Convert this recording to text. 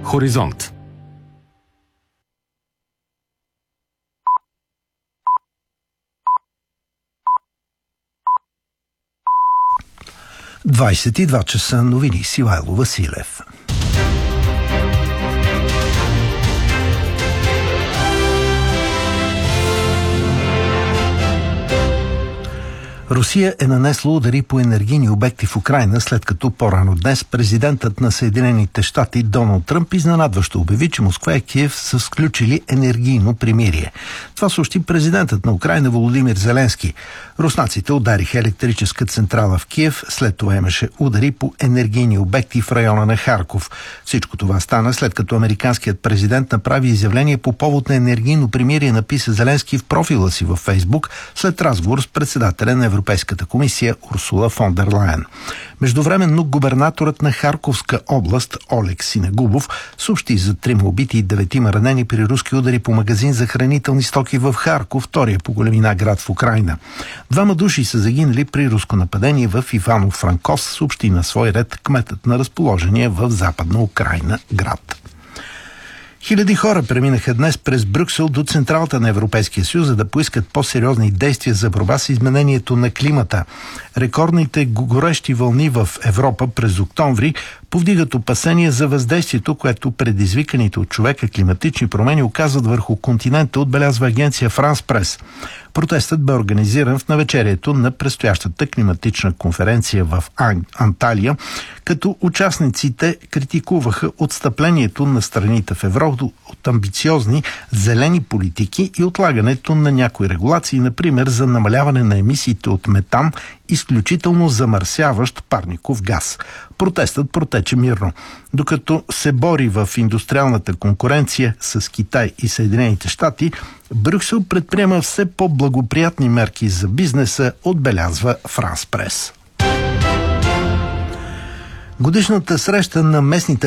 Хоризонт. Двадесет и два часа новини с Ивайло Василев. Русия е нанесла удари по енергийни обекти в Украйна, след като по-рано днес президентът на Съединените щати Доналд Тръмп изненадващо обяви, че Москва и Киев са сключили енергийно примирие. Това съобщи президентът на Украйна Володимир Зеленски. Руснаците удариха електрическа централа в Киев, след това имаше удари по енергийни обекти в района на Харков. Всичко това стана след като американският президент направи изявление по повод на енергийно примирие, написа Зеленски в профила си във Фейсбук след разговор с председателя на Европейската комисия Урсула фон дер Лайен. Междувременно губернаторът на Харковска област Олег Синегубов съобщи за 3 убити и 9 ранени при руски удари по магазин за хранителни стоки в Харков, втория по големина град в Украйна. 2 души са загинали при руско нападение в Ивано-Франковск, съобщи на свой ред кметът на разположение в Западна Украйна град. Хиляди хора преминаха днес през Брюксел до централата на Европейския съюз, за да поискат по-сериозни действия за борба с изменението на климата. Рекордните горещи вълни в Европа през октомври повдигат опасения за въздействието, което предизвиканите от човека климатични промени оказват върху континента, отбелязва агенция Франс Прес. Протестът бе организиран в навечерието на предстоящата климатична конференция в Анталия, като участниците критикуваха отстъплението на страните в Европа от амбициозни зелени политики и отлагането на някои регулации, например за намаляване на емисиите от метан, изключително замърсяващ парников газ. Протестът протече мирно. Докато се бори в индустриалната конкуренция с Китай и Съединените щати, Брюксел предприема все по-благоприятни мерки за бизнеса, отбелязва Франс Прес. Годишната среща на местните